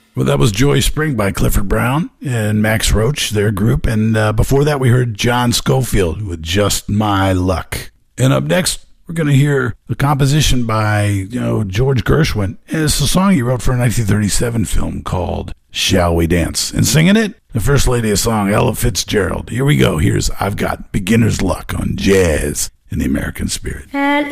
Well, that was Joy Spring by Clifford Brown and Max Roach, their group. And before that, we heard John Scofield with Just My Luck. And up next, we're going to hear a composition by George Gershwin. And it's a song he wrote for a 1937 film called Shall We Dance? And singing it, the First Lady of Song, Ella Fitzgerald. Here we go. Here's I've Got Beginner's Luck on Jazz in the American Spirit.